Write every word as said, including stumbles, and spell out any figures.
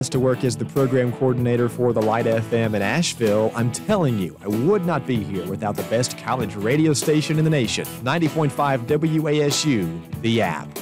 to work as the program coordinator for the Light F M in Asheville. I'm telling you, I would not be here without the best college radio station in the nation. ninety point five W A S U, The App.